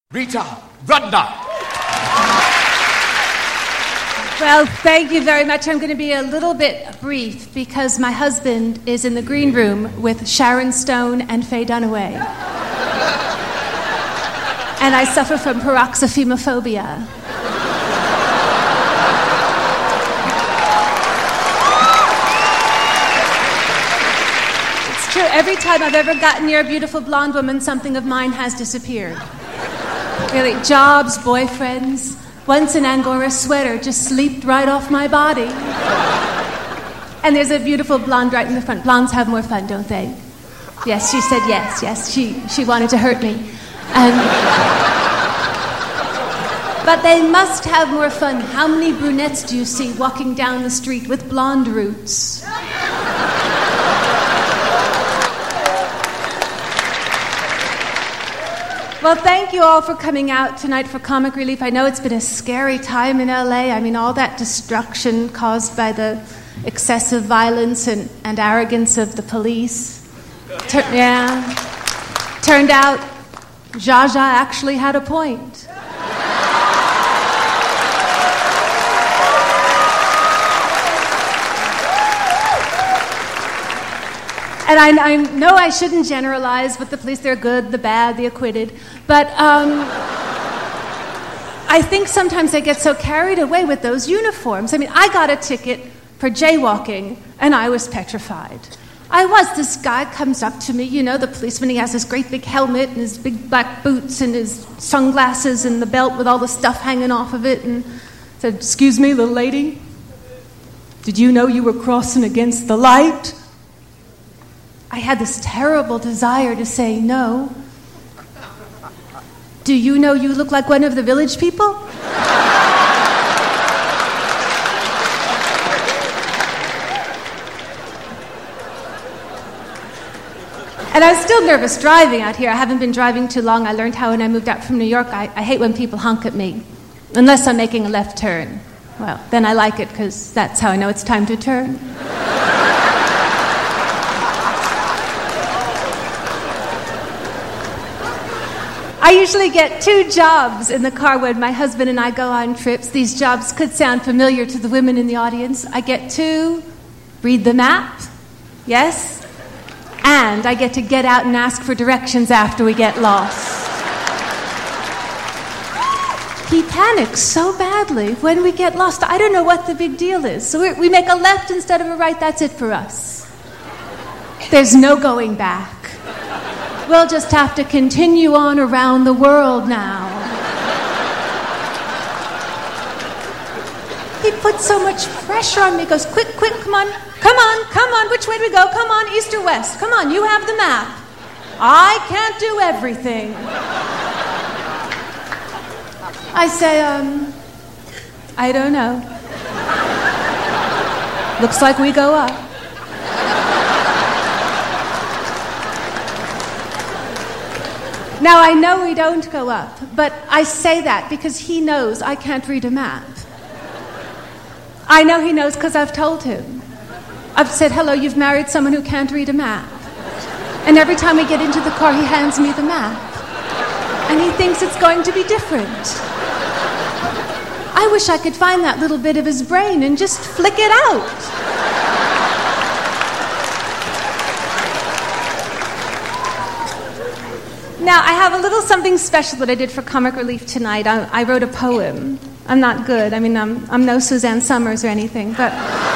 Rita Rudner. Well, thank you very much. I'm going to be a little bit brief because my husband is in the green room with Sharon Stone and Faye Dunaway. And I suffer from paroxysmophobia. It's true. Every time I've ever gotten near a beautiful blonde woman, something of mine has disappeared. Really, jobs, boyfriends, once an Angora sweater just leaped right off my body. And there's a beautiful blonde right in the front. Blondes have more fun, don't they? Yes, she said yes. Yes, she wanted to hurt me. But they must have more fun. How many brunettes do you see walking down the street with blonde roots? Well, thank you all for coming out tonight for Comic Relief. I know it's been a scary time in LA. I mean, all that destruction caused by the excessive violence and arrogance of the police. Turned out, Zsa Zsa actually had a point. And I know I shouldn't generalize with the police. They're good, the bad, the acquitted. But I think sometimes they get so carried away with those uniforms. I mean, I got a ticket for jaywalking, and I was petrified. This guy comes up to me, you know, the policeman, he has this great big helmet and his big black boots and his sunglasses and the belt with all the stuff hanging off of it, and said, "Excuse me, little lady, did you know you were crossing against the light?" I had this terrible desire to say no. "Do you know you look like one of the village people?" And I was still nervous driving out here. I haven't been driving too long. I learned how when I moved out from New York. I hate when people honk at me, unless I'm making a left turn. Well, then I like it because that's how I know it's time to turn. I usually get 2 jobs in the car when my husband and I go on trips. These jobs could sound familiar to the women in the audience. I get to read the map, yes, and I get to get out and ask for directions after we get lost. He panics so badly when we get lost. I don't know what the big deal is. So we make a left instead of a right. That's it for us. There's no going back. We'll just have to continue on around the world now. He puts so much pressure on me. He goes, quick, come on, which way do we go? Come on, east or west? Come on, you have the map. I can't do everything. I say, I don't know. Looks like we go up. Now, I know we don't go up, but I say that because he knows I can't read a map. I know he knows because I've told him. I've said, "Hello, you've married someone who can't read a map." And every time we get into the car, he hands me the map. And he thinks it's going to be different. I wish I could find that little bit of his brain and just flick it out. Now, I have a little something special that I did for Comic Relief tonight. I wrote a poem. I'm not good. I mean, I'm no Suzanne Summers or anything, but